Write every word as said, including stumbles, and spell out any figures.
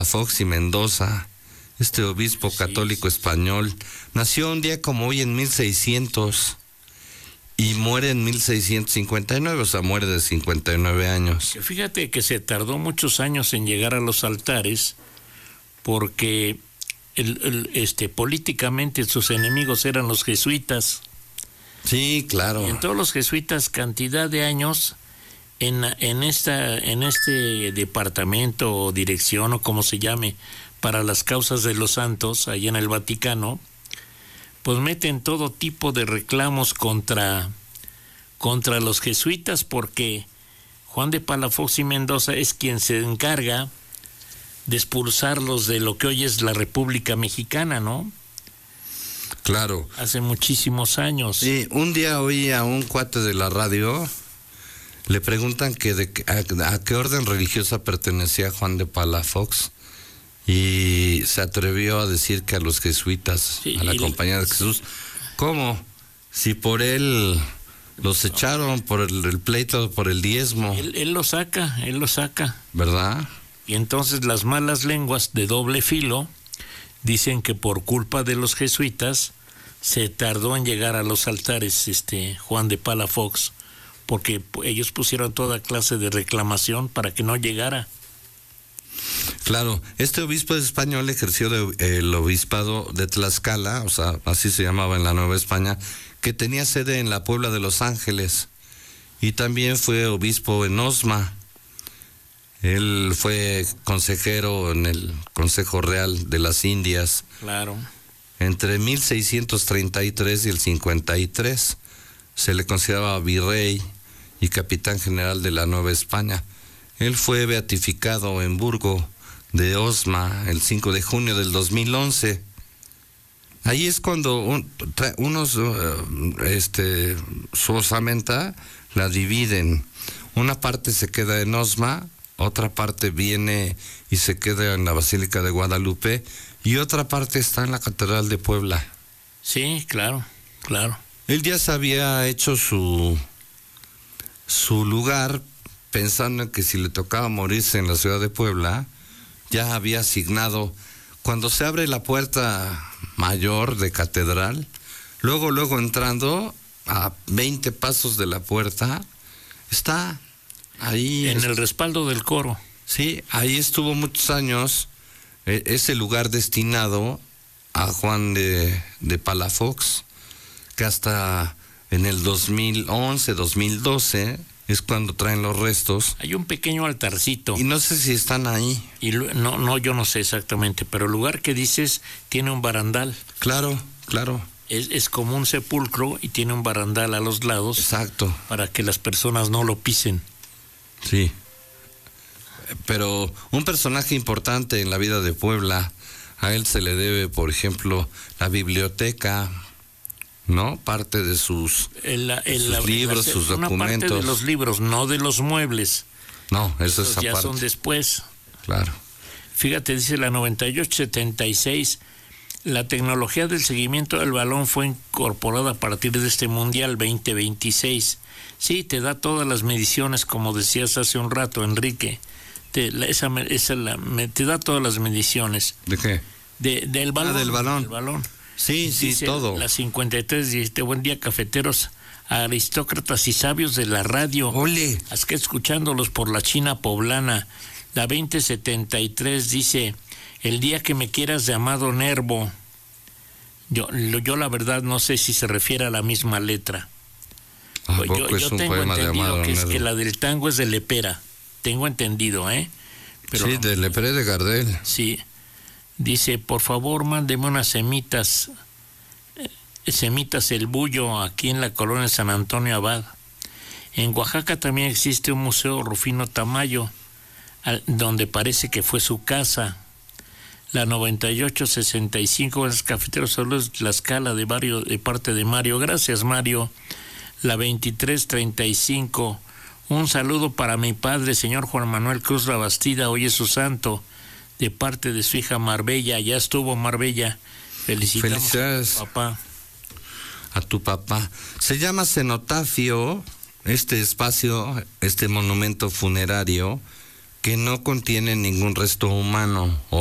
Fox y Mendoza, este obispo Sí, católico sí. español, nació un día como hoy en mil seiscientos y muere en mil seiscientos cincuenta y nueve, o sea, muere de cincuenta y nueve años. Que Fíjate que se tardó muchos años en llegar a los altares porque el, el, este, políticamente sus enemigos eran los jesuitas. Sí, claro. Y en todos los jesuitas cantidad de años en, en, esta, en este departamento o dirección o como se llame para las causas de los santos allá en el Vaticano, pues meten todo tipo de reclamos contra, contra los jesuitas porque Juan de Palafox y Mendoza es quien se encarga de expulsarlos de lo que hoy es la República Mexicana, ¿no? Claro. Hace muchísimos años. Sí, un día oí a un cuate de la radio, le preguntan que de, a, a qué orden religiosa pertenecía Juan de Palafox y se atrevió a decir que a los jesuitas, Sí, a la y Compañía de Jesús. ¿Cómo? Si por él los echaron, por el, el pleito, por el diezmo, Él, él lo saca, él lo saca. ¿verdad? Y entonces las malas lenguas de doble filo dicen que por culpa de los jesuitas se tardó en llegar a los altares este Juan de Palafox, porque ellos pusieron toda clase de reclamación para que no llegara. Claro, este obispo español ejerció de, el obispado de Tlaxcala, o sea, así se llamaba en la Nueva España, que tenía sede en la Puebla de Los Ángeles, y también fue obispo en Osma. Él fue consejero en el Consejo Real de las Indias. Claro. Entre mil seiscientos treinta y tres y el cincuenta y tres se le consideraba virrey y capitán general de la Nueva España. Él fue beatificado en Burgo de Osma el cinco de junio del dos mil once. Ahí es cuando un, unos, este, su osamenta la dividen. Una parte se queda en Osma, otra parte viene y se queda en la Basílica de Guadalupe y otra parte está en la Catedral de Puebla. Sí, claro, claro. Él ya se había hecho su, su lugar pensando en que si le tocaba morirse en la ciudad de Puebla, ya había asignado. Cuando se abre la puerta mayor de catedral, luego, luego entrando a veinte pasos de la puerta, está ahí. En el respaldo del coro. Sí, ahí estuvo muchos años, eh, ese lugar destinado a Juan de, de Palafox, que hasta en el dos mil once, dos mil doce es cuando traen los restos. Hay un pequeño altarcito. Y no sé si están ahí. Y no, no, yo no sé exactamente, pero el lugar que dices tiene un barandal. Claro, claro. Es, es como un sepulcro y tiene un barandal a los lados. Exacto. Para que las personas no lo pisen. Sí. Pero un personaje importante en la vida de Puebla, a él se le debe, por ejemplo, la biblioteca, ¿no? Parte de sus, el, el, sus la, libros, la, sus una documentos. Parte de los libros, no de los muebles. No, eso es aparte. Ya aparte. son después. Claro. Fíjate, dice la noventa y ocho setenta y seis, la tecnología del seguimiento del balón fue incorporada a partir de este Mundial veinte veintiséis. Sí, te da todas las mediciones, como decías hace un rato, Enrique. Te, la, esa, esa la, me, te da todas las mediciones. ¿De qué? De, del balón. Ah, del balón. Del balón. Sí, sí, dice todo. La cincuenta y tres dice, buen día, cafeteros, aristócratas y sabios de la radio. ¡Ole! Es que escuchándolos por la China poblana. La veinte setenta y tres dice, el día que me quieras de Amado Nervo. Yo, yo la verdad no sé si se refiere a la misma letra. ¿A Yo, poco es yo un tengo poema de entendido Amado que, es Nervo? que la del tango es de Lepera. Tengo entendido, ¿eh? Pero, sí, de Lepere de Gardel. Sí. Dice, por favor, mándeme unas semitas, eh, semitas el bullo aquí en la colonia San Antonio Abad. En Oaxaca también existe un museo Rufino Tamayo, al, donde parece que fue su casa. La noventa y ocho sesenta y cinco, los cafeteros solo es la escala de, Mario, de parte de Mario. Gracias, Mario. La veintitrés treinta y cinco, un saludo para mi padre, señor Juan Manuel Cruz Labastida, hoy es su santo, de parte de su hija Marbella. Ya estuvo Marbella. Felicitamos Felicidades a tu papá. A tu papá. Se llama cenotafio, este espacio, este monumento funerario, que no contiene ningún resto humano